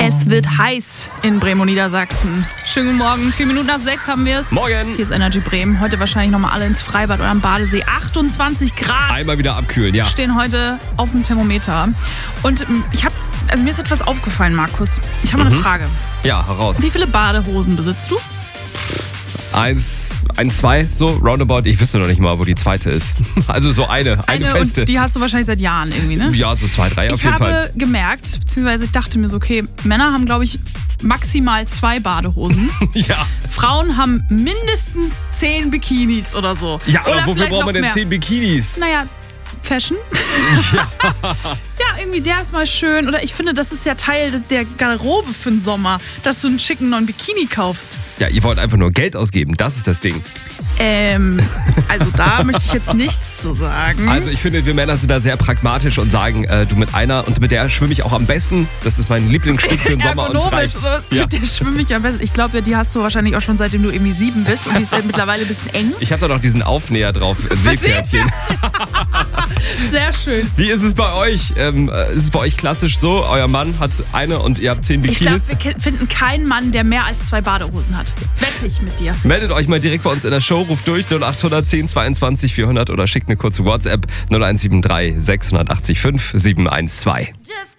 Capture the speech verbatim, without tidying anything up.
Es wird heiß in Bremen und Niedersachsen. Schönen guten Morgen, vier Minuten nach sechs haben wir es. Morgen. Hier ist Energy Bremen. Heute wahrscheinlich nochmal alle ins Freibad oder am Badesee. achtundzwanzig Grad Einmal wieder abkühlen, ja. stehen heute auf dem Thermometer. Und ich habe, also mir ist etwas aufgefallen, Markus. Ich habe mal Mhm. eine Frage. Ja, heraus. Wie viele Badehosen besitzt du? Eins, eins, zwei, so roundabout. Ich wüsste noch nicht mal, wo die zweite ist. Also so eine, eine, Eine feste. und die hast du wahrscheinlich seit Jahren irgendwie, ne? Ja, so zwei, drei auf Ich jeden habe Fall. gemerkt, beziehungsweise ich dachte mir so, okay, Männer haben, glaube ich, maximal zwei Badehosen. Ja. Frauen haben mindestens zehn Bikinis oder so. Ja, oder aber wofür vielleicht braucht noch man denn mehr. zehn Bikinis? Naja, Fashion. Ja. Ja, irgendwie der ist mal schön. Oder ich finde, das ist ja Teil der Garderobe für den Sommer, dass du einen schicken neuen Bikini kaufst. Ja, ihr wollt einfach nur Geld ausgeben, das ist das Ding. Ähm, also da möchte ich jetzt nichts zu sagen. Also ich finde, wir Männer sind da sehr pragmatisch und sagen, äh, du mit einer und mit der schwimme ich auch am besten. Das ist mein Lieblingsstück für den Sommer und es Ergonomisch, reicht. sowas Ja. der schwimme ich am besten. Ich glaube, die hast du wahrscheinlich auch schon seitdem du irgendwie sieben bist und die ist halt mittlerweile ein bisschen eng. Ich habe da noch diesen Aufnäher drauf, ein Seepferdchen. Sehr schön. Wie ist es bei euch? Ähm, ist es bei euch klassisch so, euer Mann hat eine und ihr habt zehn Ich glaube, Bikinis? wir ke- finden keinen Mann, der mehr als zwei Badehosen hat. Wette ich mit dir. Meldet euch mal direkt bei uns in der Show, ruft durch null acht zehn zweiundzwanzig vierhundert oder schickt eine kurze WhatsApp null eins sieben drei sechs acht fünf sieben eins zwei.